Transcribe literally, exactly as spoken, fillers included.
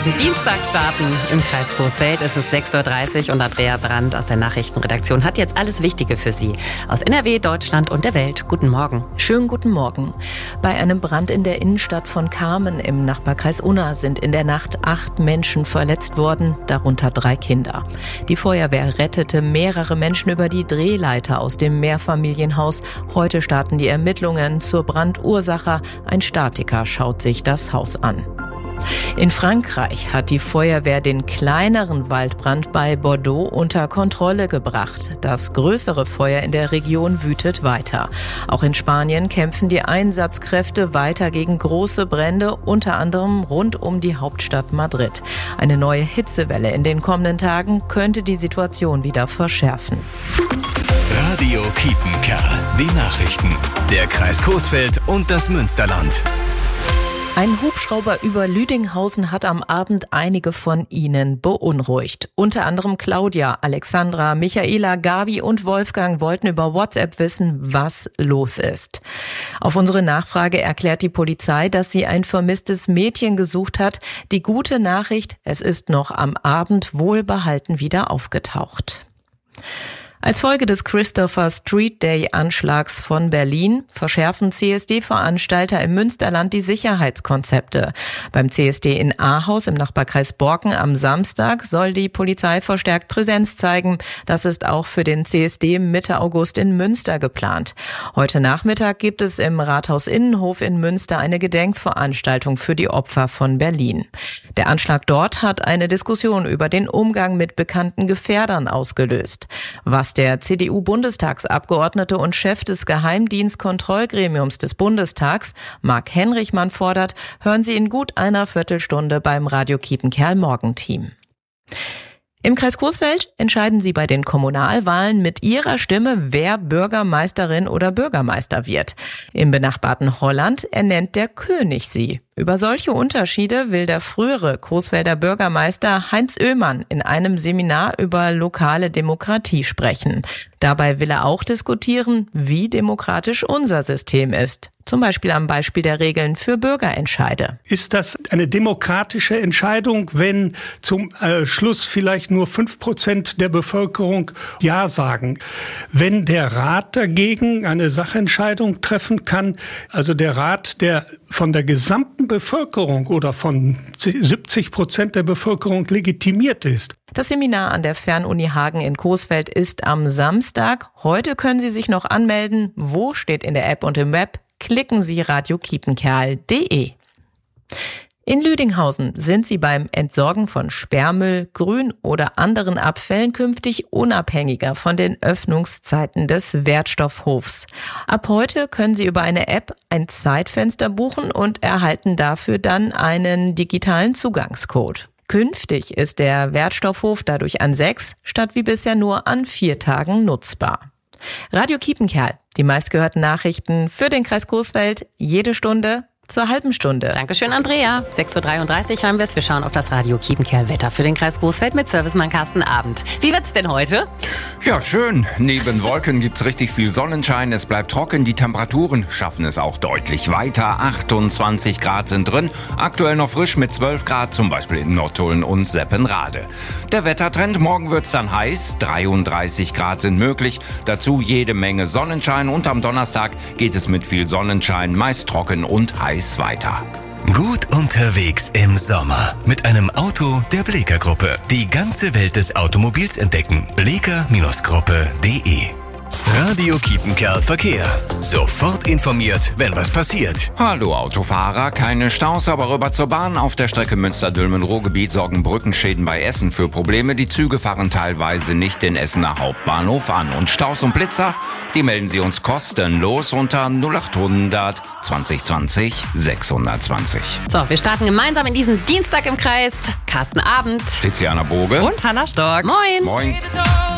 diesen Dienstag starten im Kreis Coesfeld. Es ist sechs Uhr dreißig und Andrea Brandt aus der Nachrichtenredaktion hat jetzt alles Wichtige für Sie aus N R W, Deutschland und der Welt. Guten Morgen. Schönen guten Morgen. Bei einem Brand in der Innenstadt von Kamen im Nachbarkreis Unna sind in der Nacht acht Menschen verletzt worden, darunter drei Kinder. Die Feuerwehr rettete mehrere Menschen über die Drehleiter aus dem Mehrfamilienhaus. Heute starten die Ermittlungen zur Brandursache. Ein Statiker schaut sich das Haus an. In Frankreich hat die Feuerwehr den kleineren Waldbrand bei Bordeaux unter Kontrolle gebracht. Das größere Feuer in der Region wütet weiter. Auch in Spanien kämpfen die Einsatzkräfte weiter gegen große Brände, unter anderem rund um die Hauptstadt Madrid. Eine neue Hitzewelle in den kommenden Tagen könnte die Situation wieder verschärfen. Radio Kiepenkerl, die Nachrichten, der Kreis Coesfeld und das Münsterland. Ein Hubschrauber über Lüdinghausen hat am Abend einige von Ihnen beunruhigt. Unter anderem Claudia, Alexandra, Michaela, Gabi und Wolfgang wollten über WhatsApp wissen, was los ist. Auf unsere Nachfrage erklärt die Polizei, dass sie ein vermisstes Mädchen gesucht hat. Die gute Nachricht, es ist noch am Abend wohlbehalten wieder aufgetaucht. Als Folge des Christopher Street Day Anschlags von Berlin verschärfen C S D-Veranstalter im Münsterland die Sicherheitskonzepte. Beim C S D in Ahaus im Nachbarkreis Borken am Samstag soll die Polizei verstärkt Präsenz zeigen. Das ist auch für den C S D Mitte August in Münster geplant. Heute Nachmittag gibt es im Rathaus Innenhof in Münster eine Gedenkveranstaltung für die Opfer von Berlin. Der Anschlag dort hat eine Diskussion über den Umgang mit bekannten Gefährdern ausgelöst. Was der C D U-Bundestagsabgeordnete und Chef des Geheimdienstkontrollgremiums des Bundestags, Marc Henrichmann, fordert, hören Sie in gut einer Viertelstunde beim Radio Kiepenkerl Morgenteam. Im Kreis Coesfeld entscheiden Sie bei den Kommunalwahlen mit Ihrer Stimme, wer Bürgermeisterin oder Bürgermeister wird. Im benachbarten Holland ernennt der König sie. Über solche Unterschiede will der frühere Coesfelder Bürgermeister Heinz Oehmann in einem Seminar über lokale Demokratie sprechen. Dabei will er auch diskutieren, wie demokratisch unser System ist. Zum Beispiel am Beispiel der Regeln für Bürgerentscheide. Ist das eine demokratische Entscheidung, wenn zum äh, Schluss vielleicht nur fünf Prozent der Bevölkerung Ja sagen? Wenn der Rat dagegen eine Sachentscheidung treffen kann, also der Rat, der von der gesamten Bevölkerung oder von siebzig Prozent der Bevölkerung legitimiert ist. Das Seminar an der Fernuni Hagen in Coesfeld ist am Samstag. Heute können Sie sich noch anmelden. Wo steht in der App und im Web? Klicken Sie radio kiepenkerl punkt de. In Lüdinghausen sind Sie beim Entsorgen von Sperrmüll, Grün oder anderen Abfällen künftig unabhängiger von den Öffnungszeiten des Wertstoffhofs. Ab heute können Sie über eine App ein Zeitfenster buchen und erhalten dafür dann einen digitalen Zugangscode. Künftig ist der Wertstoffhof dadurch an sechs statt wie bisher nur an vier Tagen nutzbar. Radio Kiepenkerl, die meistgehörten Nachrichten für den Kreis Coesfeld, jede Stunde zur halben Stunde. Dankeschön, Andrea. sechs Uhr dreiunddreißig haben wir es. Wir schauen auf das Radio Kiepenkerl Wetter für den Kreis Coesfeld mit Servicemann Carsten Abend. Wie wird's denn heute? Ja, schön. Neben Wolken gibt's richtig viel Sonnenschein. Es bleibt trocken. Die Temperaturen schaffen es auch deutlich weiter. achtundzwanzig Grad sind drin. Aktuell noch frisch mit zwölf Grad, zum Beispiel in Nottuln und Seppenrade. Der Wettertrend, morgen wird's dann heiß. dreiunddreißig Grad sind möglich. Dazu jede Menge Sonnenschein. Und am Donnerstag geht es mit viel Sonnenschein, meist trocken und heiß weiter. Gut unterwegs im Sommer mit einem Auto der Bleeker Gruppe. Die ganze Welt des Automobils entdecken. bleeker Gruppe punkt de. Radio Kiepenkerl Verkehr. Sofort informiert, wenn was passiert. Hallo Autofahrer, keine Staus, aber rüber zur Bahn. Auf der Strecke Münster-Dülmen-Ruhrgebiet sorgen Brückenschäden bei Essen für Probleme. Die Züge fahren teilweise nicht den Essener Hauptbahnhof an. Und Staus und Blitzer, die melden Sie uns kostenlos unter null achthundert zwanzig zwanzig sechshundertzwanzig. So, wir starten gemeinsam in diesen Dienstag im Kreis. Carsten Abend. Tiziana Boge. Und Hanna Stork. Moin. Moin.